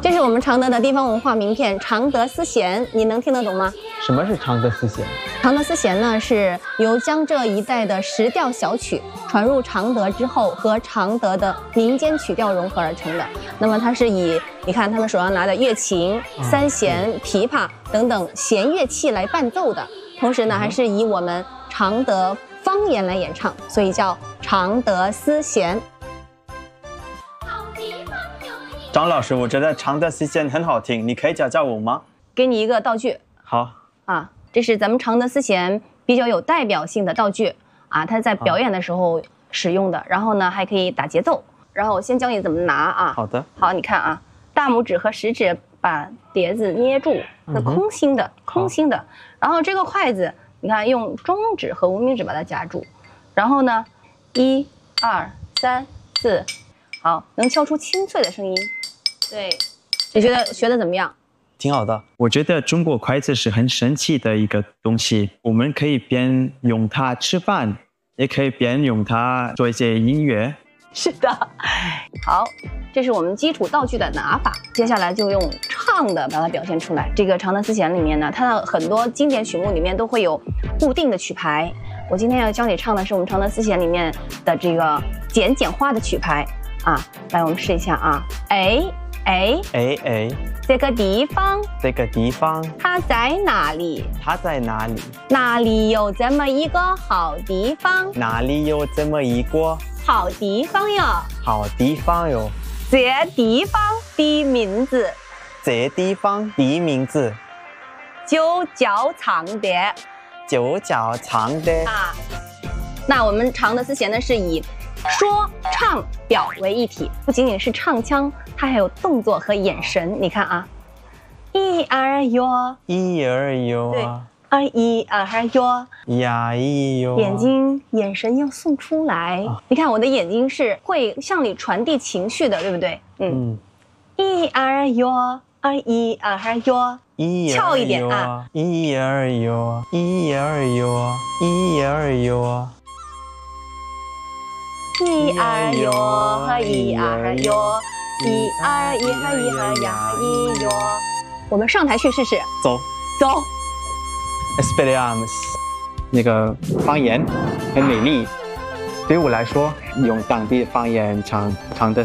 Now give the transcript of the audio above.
这是我们常德的地方文化名片常德丝弦，你能听得懂吗？ 什么是常德丝弦？ 常德丝弦呢，是由江浙一带的石调小曲传入常德之后，和常德的民间曲调融合而成的。那么它是以你看他们手上拿的乐琴、三弦、琵琶等等弦乐器来伴奏的，同时呢，还是以我们常德方言来演唱，所以叫常德丝弦。 张老师，我觉得常德丝弦很好听，你可以教教我吗？ 给你一个道具。 好啊，这是咱们常德丝弦比较有代表性的道具啊，它在表演的时候使用的，然后呢还可以打节奏。然后我先教你怎么拿啊。 好的。 好，你看啊，大拇指和食指把碟子捏住，那空心的，空心的。然后这个筷子，你看用中指和无名指把它夹住，然后呢，1、2、3、4，好，能敲出清脆的声音。对，你觉得学的怎么样？ 挺好的。我觉得中国筷子是很神奇的一个东西，我们可以边用它吃饭，也可以边用它做一些音乐。 是的。好，这是我们基础道具的拿法，接下来就用唱的把它表现出来。这个常德丝弦里面呢，它的很多经典曲目里面都会有固定的曲牌。我今天要教你唱的是我们常德丝弦里面的这个简化的曲牌啊。来，我们试一下啊。这个地方它在哪里？ 它在哪里？ 哪里有这么一个好地方？ 哪里有这么一个好地方哟？ 好地方哟？ 这地方的名字， 这地方的名字就叫常德， 就叫常德啊。那我们常德丝弦呢，是以说唱表为一体，不仅仅是唱腔，它还有动作和眼神。你看啊，1、2、哟 ，1、2、哟， 对，1、2、哟， 呀咿哟， 眼神要送出来。你看我的眼睛是会向你传递情绪的，对不对？1、2、哟，1、2、哟，翘一点啊 ，1、2、哟，1、2、哟，1、2、哟。 1、2、哟和1、2、哟，1、2、1和1和呀1哟。我们上台去试试。 走。Esperamos。 那个方言很美丽，对我来说，用当地方言唱的